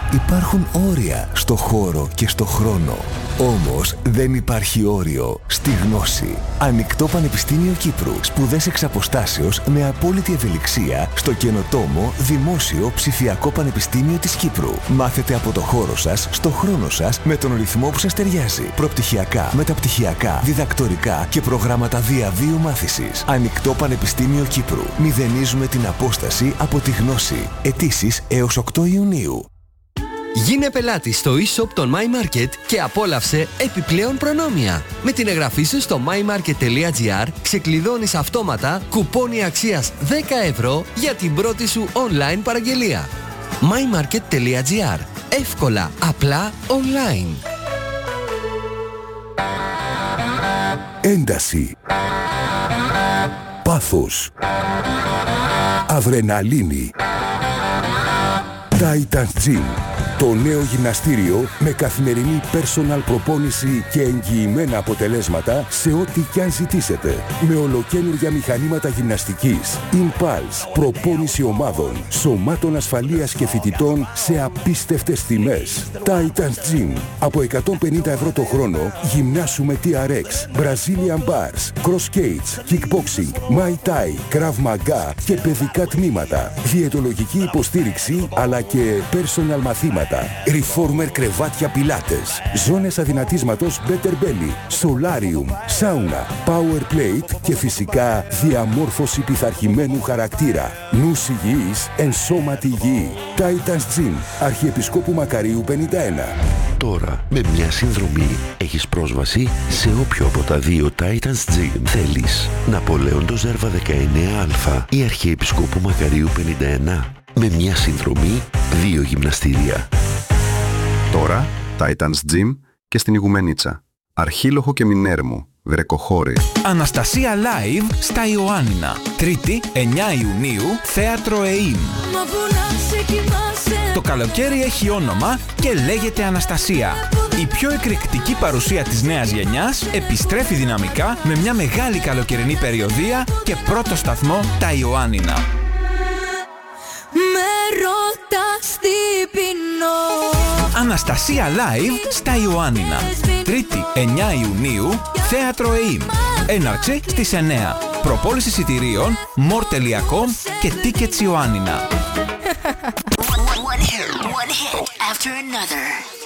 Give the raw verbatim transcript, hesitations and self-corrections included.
Υπάρχουν όρια στο χώρο και στο χρόνο. Όμως δεν υπάρχει όριο στη γνώση. Ανοιχτό Πανεπιστήμιο Κύπρου. Σπουδές εξ αποστάσεως με απόλυτη ευελιξία στο καινοτόμο Δημόσιο Ψηφιακό Πανεπιστήμιο της Κύπρου. Μάθετε από το χώρο σας, στο χρόνο σας, με τον ρυθμό που σας ταιριάζει. Προπτυχιακά, μεταπτυχιακά, διδακτορικά και προγράμματα διαβίου μάθησης. Ανοιχτό Πανεπιστήμιο Κύπρου. Μηδενίζουμε την απόσταση από τη γνώση. Αιτήσεις έως οκτώ Ιουνίου. Γίνε πελάτη στο e-shop των MyMarket και απόλαυσε επιπλέον προνόμια. Με την εγγραφή σου στο mymarket.gr ξεκλειδώνεις αυτόματα κουπόνι αξίας δέκα ευρώ για την πρώτη σου online παραγγελία. mymarket.gr. Εύκολα, απλά, online. Ένταση. Πάθος. Αδρεναλίνη. Titans Gym. Το νέο γυμναστήριο με καθημερινή personal προπόνηση και εγγυημένα αποτελέσματα σε ό,τι κι αν ζητήσετε. Με ολοκαίνουργια μηχανήματα γυμναστικής, Impulse, προπόνηση ομάδων, σωμάτων ασφαλείας και φοιτητών σε απίστευτες τιμές. Titans Gym. Από εκατόν πενήντα ευρώ το χρόνο γυμνάσου με τι αρ εξ, Brazilian Bars, Cross Cage, Kickboxing, Muay Thai, Krav Maga και παιδικά τμήματα. Διαιτολογική υποστήριξη αλλά και personal μαθήματα. Reformer κρεβάτια πιλάτες, ζώνες αδυνατίσματος Better Belly, Solarium, Sauna, Power Plate και φυσικά διαμόρφωση πειθαρχημένου χαρακτήρα. Νους υγιής, ενσώματη υγιή. Titans Gym, Αρχιεπισκόπου Μακαρίου πενήντα ένα. Τώρα, με μια συνδρομή, έχεις πρόσβαση σε όποιο από τα δύο Titans Gym θέλεις. Ναπολέοντο Ζέρβα δεκαεννέα α ή Αρχιεπισκόπου Μακαρίου πενήντα ένα. Με μια συνδρομή, δύο γυμναστήρια. Τώρα, Titans Gym και στην Ιγουμενίτσα. Αρχίλοχο και Μινέρμου, Βρεκοχώρη. Αναστασία Live στα Ιωάννινα. Τρίτη, εννέα Ιουνίου, Θέατρο ΕΙΜ. Το καλοκαίρι έχει όνομα και λέγεται Αναστασία. Η πιο εκρηκτική παρουσία της νέας γενιάς επιστρέφει δυναμικά με μια μεγάλη καλοκαιρινή περιοδεία και πρώτο σταθμό τα Ιωάννινα. Με ρωτάς τι πεινώ. Αναστασία Live στα Ιωάννινα. Τρίτη, εννέα Ιουνίου, Θέατρο ΕΙΜ. Έναρξη στις εννέα. Προπόληση εισιτηρίων, more τελεία com και Tickets Ιωάννινα. One hit, one hit after another.